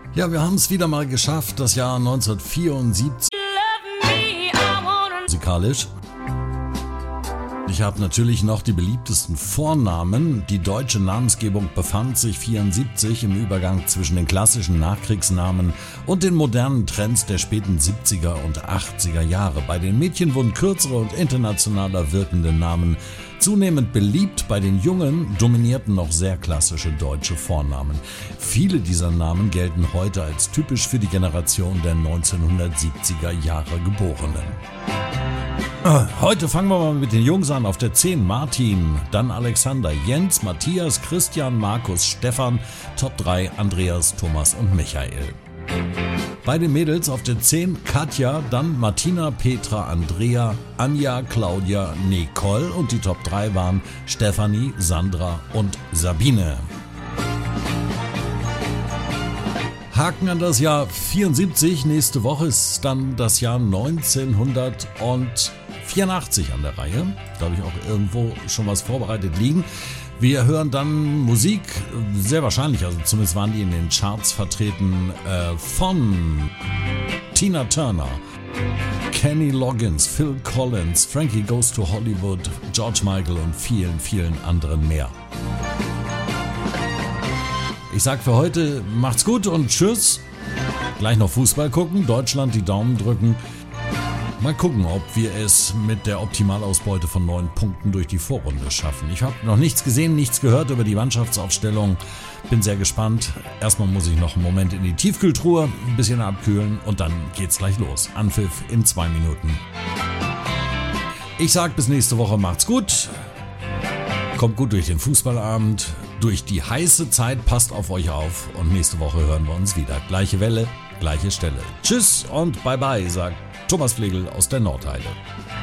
Ja, wir haben es wieder mal geschafft, das Jahr 1974 musikalisch. Ich habe natürlich noch die beliebtesten Vornamen. Die deutsche Namensgebung befand sich 1974 im Übergang zwischen den klassischen Nachkriegsnamen und den modernen Trends der späten 70er und 80er Jahre. Bei den Mädchen wurden kürzere und internationaler wirkende Namen zunehmend beliebt. Bei den Jungen dominierten noch sehr klassische deutsche Vornamen. Viele dieser Namen gelten heute als typisch für die Generation der 1970er Jahre Geborenen. Heute fangen wir mal mit den Jungs an. Auf der 10 Martin, dann Alexander, Jens, Matthias, Christian, Markus, Stefan, Top 3 Andreas, Thomas und Michael. Bei den Mädels auf der 10 Katja, dann Martina, Petra, Andrea, Anja, Claudia, Nicole und die Top 3 waren Stefanie, Sandra und Sabine. Haken an das Jahr 74, nächste Woche ist dann das Jahr 1984 an der Reihe. Da habe ich auch irgendwo schon was vorbereitet liegen. Wir hören dann Musik, sehr wahrscheinlich, also zumindest waren die in den Charts vertreten, von Tina Turner, Kenny Loggins, Phil Collins, Frankie Goes to Hollywood, George Michael und vielen, vielen anderen mehr. Ich sag für heute, macht's gut und tschüss. Gleich noch Fußball gucken, Deutschland die Daumen drücken. Mal gucken, ob wir es mit der Optimalausbeute von 9 Punkten durch die Vorrunde schaffen. Ich habe noch nichts gesehen, nichts gehört über die Mannschaftsaufstellung. Bin sehr gespannt. Erstmal muss ich noch einen Moment in die Tiefkühltruhe, ein bisschen abkühlen und dann geht's gleich los. Anpfiff in 2 Minuten. Ich sag bis nächste Woche, macht's gut. Kommt gut durch den Fußballabend, durch die heiße Zeit, passt auf euch auf und nächste Woche hören wir uns wieder. Gleiche Welle, gleiche Stelle. Tschüss und bye bye, sagt Thomas Flegel aus der Nordheide.